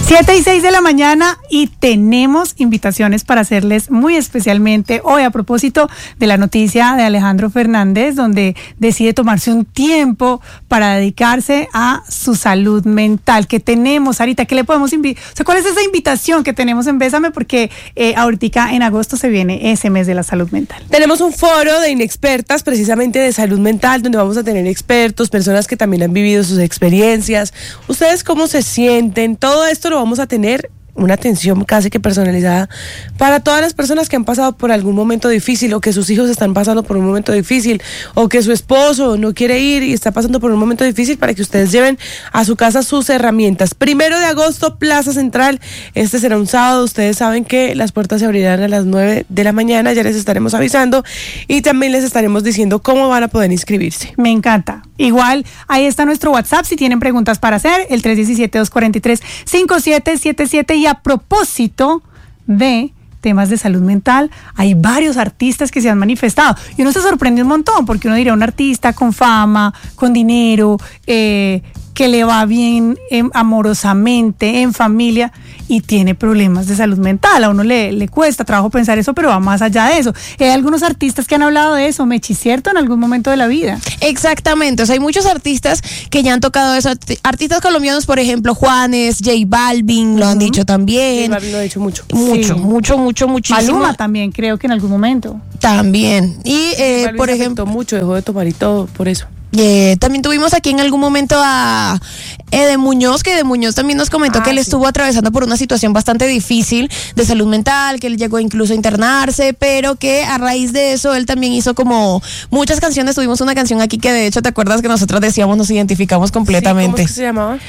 7:06 de la mañana y tenemos invitaciones para hacerles muy especialmente hoy a propósito de la noticia de Alejandro Fernández, donde decide tomarse un tiempo para dedicarse a su salud mental. ¿Qué tenemos, Sarita? ¿Qué le podemos invitar? O sea, ¿cuál es esa invitación que tenemos en Bésame? Porque ahorita en agosto se viene ese mes de la salud mental. Tenemos un foro de inexpertas precisamente de salud mental, donde vamos a tener expertos, personas que también han vivido sus experiencias. ¿Ustedes cómo se sienten? Todo esto lo vamos a tener una atención casi que personalizada para todas las personas que han pasado por algún momento difícil, o que sus hijos están pasando por un momento difícil, o que su esposo no quiere ir y está pasando por un momento difícil, para que ustedes lleven a su casa sus herramientas. 1 de agosto, Plaza Central. Este será un sábado. Ustedes saben que las puertas se abrirán a las 9 de la mañana. Ya les estaremos avisando y también les estaremos diciendo cómo van a poder inscribirse. Me encanta. Igual, ahí está nuestro WhatsApp si tienen preguntas para hacer, el 317-243-5777. Y a propósito de temas de salud mental, hay varios artistas que se han manifestado y uno se sorprende un montón, porque uno diría un artista con fama, con dinero, que le va bien amorosamente, en familia, y tiene problemas de salud mental. A uno le cuesta trabajo pensar eso, pero va más allá de eso. Hay algunos artistas que han hablado de eso, Mechi, ¿cierto? En algún momento de la vida. Exactamente, o sea, hay muchos artistas que ya han tocado eso. Artistas colombianos, por ejemplo, Juanes, J Balvin, lo han dicho también. J Balvin lo ha dicho mucho. Muchísimo. Maluma también, creo que en algún momento. También. Y, por ejemplo, mucho, dejó de tomar y todo, por eso. También tuvimos aquí en algún momento a Ede Muñoz, que Ede Muñoz también nos comentó que él estuvo atravesando por una situación bastante difícil de salud mental, que él llegó incluso a internarse, pero que a raíz de eso él también hizo como muchas canciones. Tuvimos una canción aquí que de hecho, ¿te acuerdas que nosotros decíamos, nos identificamos completamente? Sí, ¿cómo es que se llamaba?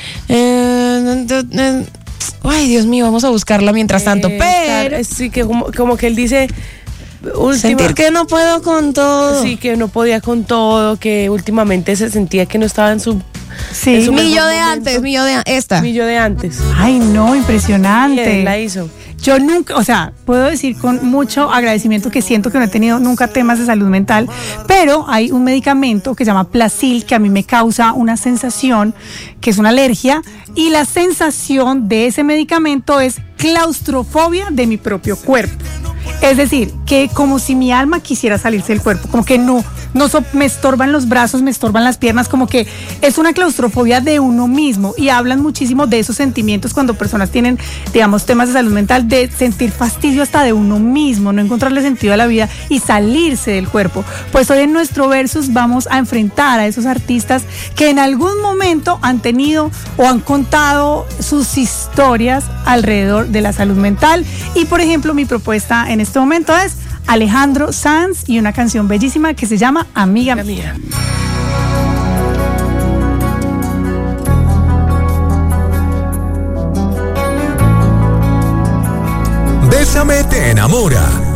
Ay, Dios mío, vamos a buscarla mientras tanto, pero sí, que como que él dice... sentir que no puedo con todo. Sí, que no podía con todo, que últimamente se sentía que no estaba en su... Sí, en su Millo de antes, Millo de antes. Ay, no, impresionante. Sí, la hizo. Yo nunca, o sea, puedo decir con mucho agradecimiento que siento que no he tenido nunca temas de salud mental, pero hay un medicamento que se llama Placil, que a mí me causa una sensación que es una alergia, y la sensación de ese medicamento es claustrofobia de mi propio cuerpo. Es decir, que como si mi alma quisiera salirse del cuerpo, como que me estorban los brazos, me estorban las piernas, como que es una claustrofobia de uno mismo, y hablan muchísimo de esos sentimientos cuando personas tienen, digamos, temas de salud mental, de sentir fastidio hasta de uno mismo, no encontrarle sentido a la vida y salirse del cuerpo. Pues hoy en nuestro Versus vamos a enfrentar a esos artistas que en algún momento han tenido o han contado sus historias alrededor de la salud mental. Y por ejemplo, mi propuesta en este momento es Alejandro Sanz y una canción bellísima que se llama Amiga Mía. Bésame te enamora.